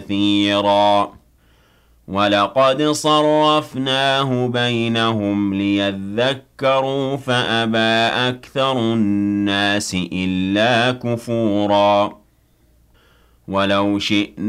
كَثِيرًا وَلَقَدْ صَرَّفْنَاهُ بَيْنَهُمْ لِيَذَّكَّرُوا فَأَبَىٰ أَكْثَرُ النَّاسِ إِلَّا كُفُورًا وَلَوْ شِئْنَا